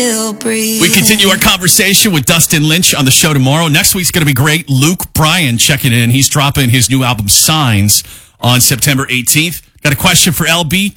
We continue our conversation with Dustin Lynch on the show tomorrow. Next week's going to be great. Luke Bryan checking in. He's dropping his new album, Signs, on September 18th. Got a question for LB?